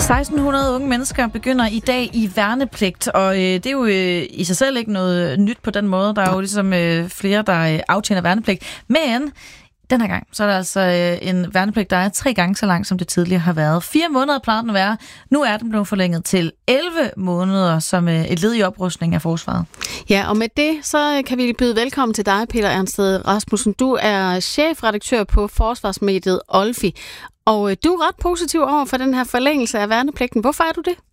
1600 unge mennesker begynder i dag i værnepligt, og det er jo i sig selv ikke noget nyt på den måde. Der er jo ligesom flere, der aftjener værnepligt. Men den her gang, så er der altså en værnepligt, der er 3 gange så lang, som det tidligere har været. 4 måneder plejede den at være. Nu er den blevet forlænget til 11 måneder som et led i oprustning af forsvaret. Ja, og med det, så kan vi byde velkommen til dig, Peter Ernstved Rasmussen. Du er chefredaktør på forsvarsmediet Olfi. Og du er ret positiv over for den her forlængelse af værnepligten. Hvorfor er du det?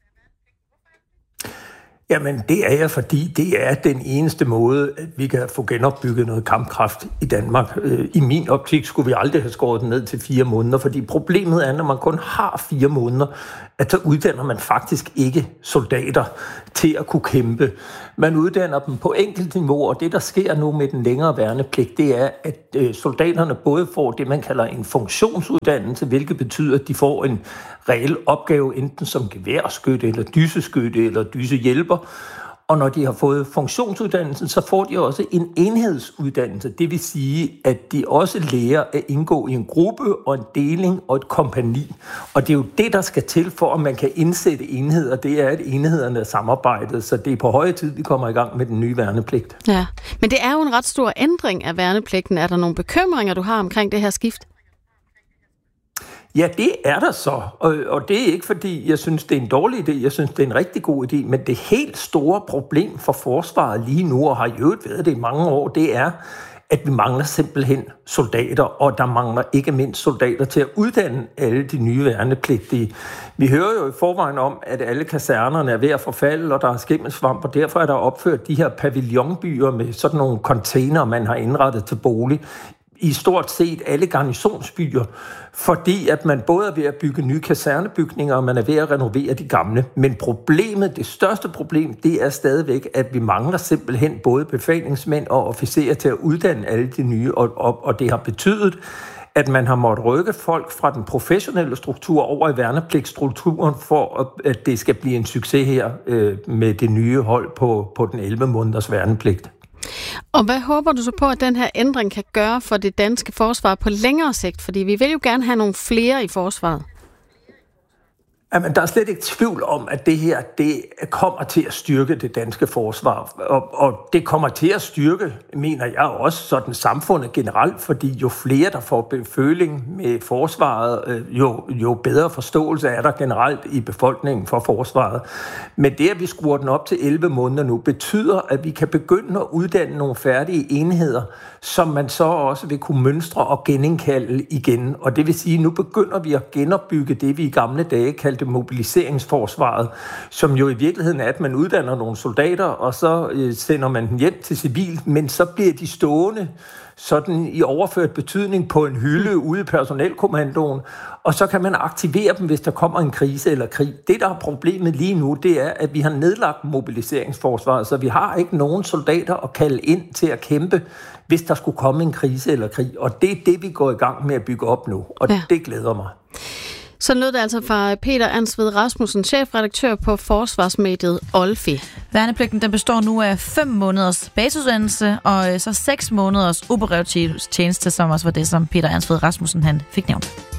Jamen, det er jeg, fordi det er den eneste måde, at vi kan få genopbygget noget kampkraft i Danmark. I min optik skulle vi aldrig have skåret den ned til 4 måneder, fordi problemet er, når man kun har 4 måneder, at så uddanner man faktisk ikke soldater til at kunne kæmpe. Man uddanner dem på enkeltniveau, og det, der sker nu med den længere værnepligt, det er, at soldaterne både får det, man kalder en funktionsuddannelse, hvilket betyder, at de får en reel opgave, enten som geværskytte, eller dyseskytte, eller dysehjælper. Og når de har fået funktionsuddannelsen, så får de også en enhedsuddannelse. Det vil sige, at de også lærer at indgå i en gruppe og en deling og et kompagni. Og det er jo det, der skal til for, at man kan indsætte enheder. Det er, at enhederne er samarbejdet. Så det er på høje tid, vi kommer i gang med den nye værnepligt. Ja, men det er jo en ret stor ændring af værnepligten. Er der nogle bekymringer, du har omkring det her skift? Ja, det er der så, og det er ikke fordi, jeg synes, det er en dårlig idé, jeg synes, det er en rigtig god idé, men det helt store problem for forsvaret lige nu, og har jo været det i mange år, det er, at vi mangler simpelthen soldater, og der mangler ikke mindst soldater til at uddanne alle de nye værnepligtige. Vi hører jo i forvejen om, at alle kasernerne er ved at forfalde, og der er skimmelsvamp, og derfor er der opført de her pavillonbyer med sådan nogle container, man har indrettet til bolig, i stort set alle garnisonsbyer, fordi at man både er ved at bygge nye kasernebygninger, og man er ved at renovere de gamle. Men problemet, det største problem, det er stadigvæk, at vi mangler simpelthen både befalingsmænd og officerer til at uddanne alle de nye, og det har betydet, at man har måttet rykke folk fra den professionelle struktur over i værnepligtsstrukturen, for at det skal blive en succes her med det nye hold på den 11 måneders værnepligt. Og hvad håber du så på, at den her ændring kan gøre for det danske forsvar på længere sigt? Fordi vi vil jo gerne have nogle flere i forsvaret. Jamen, der er slet ikke tvivl om, at det her, det kommer til at styrke det danske forsvar. Og det kommer til at styrke, mener jeg også, sådan samfundet generelt, fordi jo flere, der får beføling med forsvaret, jo bedre forståelse er der generelt i befolkningen for forsvaret. Men det, at vi skruer den op til 11 måneder nu, betyder, at vi kan begynde at uddanne nogle færdige enheder, som man så også vil kunne mønstre og genindkalde igen. Og det vil sige, at nu begynder vi at genopbygge det, vi i gamle dage kaldte mobiliseringsforsvaret, som jo i virkeligheden er, at man uddanner nogle soldater, og så sender man dem hjem til civil, men så bliver de stående sådan i overført betydning på en hylde ude i personelkommandoen, og så kan man aktivere dem, hvis der kommer en krise eller krig. Det, der er problemet lige nu, det er, at vi har nedlagt mobiliseringsforsvaret, så vi har ikke nogen soldater at kalde ind til at kæmpe, hvis der skulle komme en krise eller krig. Og det er det, vi går i gang med at bygge op nu, og det glæder mig. Så lød det altså fra Peter Ernstved Rasmussen, chefredaktør på forsvarsmediet Olfi. Værnepligten den består nu af 5 måneders basisuddannelse og så 6 måneders operativ tjeneste, som også var det, som Peter Ernstved Rasmussen han fik nævnt.